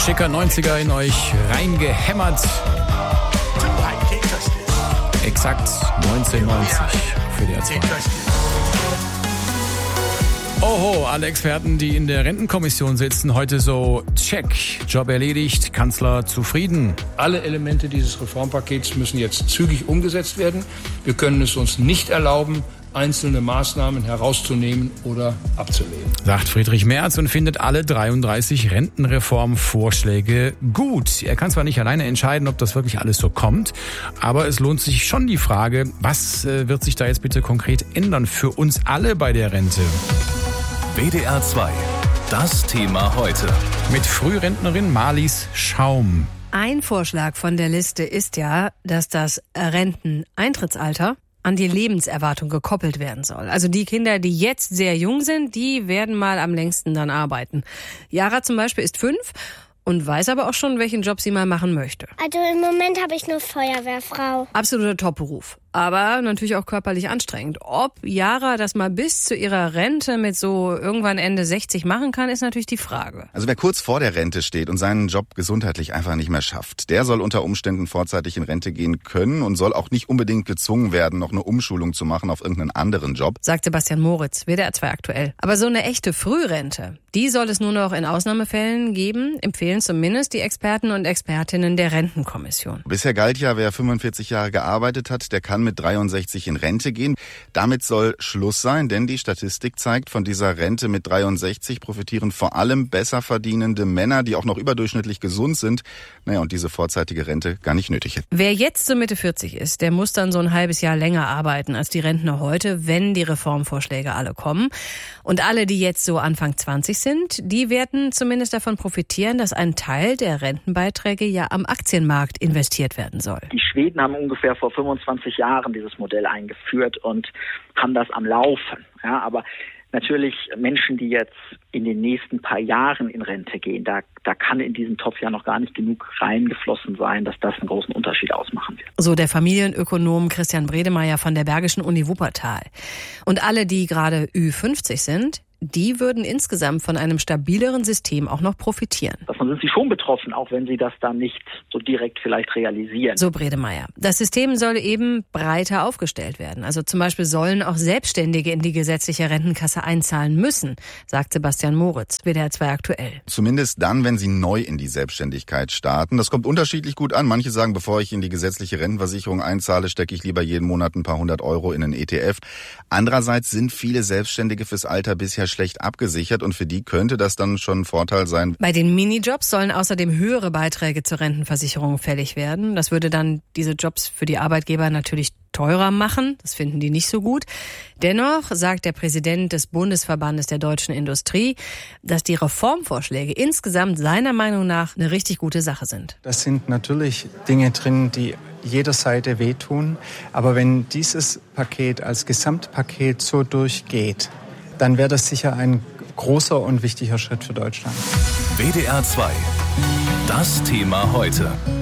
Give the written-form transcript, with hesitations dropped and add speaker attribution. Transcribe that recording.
Speaker 1: Schicker 90er in euch reingehämmert. Exakt 1990 für die R2. Oho, alle Experten, die in der Rentenkommission sitzen, heute so, check, Job erledigt, Kanzler zufrieden.
Speaker 2: Alle Elemente dieses Reformpakets müssen jetzt zügig umgesetzt werden. Wir können es uns nicht erlauben, einzelne Maßnahmen herauszunehmen oder abzulehnen.
Speaker 1: Sagt Friedrich Merz und findet alle 33 Rentenreformvorschläge gut. Er kann zwar nicht alleine entscheiden, ob das wirklich alles so kommt, aber es lohnt sich schon die Frage, was wird sich da jetzt bitte konkret ändern für uns alle bei der Rente?
Speaker 3: WDR 2, das Thema heute.
Speaker 1: Mit Frührentnerin Marlies Schaum.
Speaker 4: Ein Vorschlag von der Liste ist ja, dass das Renteneintrittsalter an die Lebenserwartung gekoppelt werden soll. Also die Kinder, die jetzt sehr jung sind, die werden mal am längsten dann arbeiten. Yara zum Beispiel ist 5 und weiß aber auch schon, welchen Job sie mal machen möchte.
Speaker 5: Also im Moment habe ich nur Feuerwehrfrau.
Speaker 4: Absoluter Top-Beruf. Aber natürlich auch körperlich anstrengend. Ob Yara das mal bis zu ihrer Rente mit so irgendwann Ende 60 machen kann, ist natürlich die Frage.
Speaker 6: Also wer kurz vor der Rente steht und seinen Job gesundheitlich einfach nicht mehr schafft, der soll unter Umständen vorzeitig in Rente gehen können und soll auch nicht unbedingt gezwungen werden, noch eine Umschulung zu machen auf irgendeinen anderen Job.
Speaker 4: Sagt Sebastian Moritz, WDR 2 aktuell. Aber so eine echte Frührente, die soll es nur noch in Ausnahmefällen geben, empfehlen zumindest die Experten und Expertinnen der Rentenkommission.
Speaker 6: Bisher galt ja, wer 45 Jahre gearbeitet hat, der kann mit 63 in Rente gehen. Damit soll Schluss sein, denn die Statistik zeigt, von dieser Rente mit 63 profitieren vor allem besser verdienende Männer, die auch noch überdurchschnittlich gesund sind. Naja, und diese vorzeitige Rente gar nicht nötig hätten.
Speaker 4: Wer jetzt so Mitte 40 ist, der muss dann so ein halbes Jahr länger arbeiten als die Rentner heute, wenn die Reformvorschläge alle kommen. Und alle, die jetzt so Anfang 20 sind, die werden zumindest davon profitieren, dass ein Teil der Rentenbeiträge ja am Aktienmarkt investiert werden soll.
Speaker 7: Die Schweden haben ungefähr vor 25 Jahren dieses Modell eingeführt und haben das am Laufen. Ja, aber natürlich Menschen, die jetzt in den nächsten paar Jahren in Rente gehen, da kann in diesen Topf ja noch gar nicht genug reingeflossen sein, dass das einen großen Unterschied ausmachen wird.
Speaker 4: So der Familienökonom Christian Bredemeyer von der Bergischen Uni Wuppertal. Und alle, die gerade Ü50 sind, die würden insgesamt von einem stabileren System auch noch profitieren.
Speaker 7: Davon sind sie schon betroffen, auch wenn sie das dann nicht so direkt vielleicht realisieren.
Speaker 4: So Bredemeyer. Das System soll eben breiter aufgestellt werden. Also zum Beispiel sollen auch Selbstständige in die gesetzliche Rentenkasse einzahlen müssen, sagt Sebastian Moritz, WDR 2 aktuell.
Speaker 6: Zumindest dann, wenn sie neu in die Selbstständigkeit starten. Das kommt unterschiedlich gut an. Manche sagen, bevor ich in die gesetzliche Rentenversicherung einzahle, stecke ich lieber jeden Monat ein paar 100 Euro in einen ETF. Andererseits sind viele Selbstständige fürs Alter bisher schlecht abgesichert und für die könnte das dann schon ein Vorteil sein.
Speaker 4: Bei den Minijobs sollen außerdem höhere Beiträge zur Rentenversicherung fällig werden. Das würde dann diese Jobs für die Arbeitgeber natürlich teurer machen. Das finden die nicht so gut. Dennoch sagt der Präsident des Bundesverbandes der deutschen Industrie, dass die Reformvorschläge insgesamt seiner Meinung nach eine richtig gute Sache sind.
Speaker 8: Das sind natürlich Dinge drin, die jeder Seite wehtun. Aber wenn dieses Paket als Gesamtpaket so durchgeht, dann wäre das sicher ein großer und wichtiger Schritt für Deutschland.
Speaker 3: WDR 2, das Thema heute.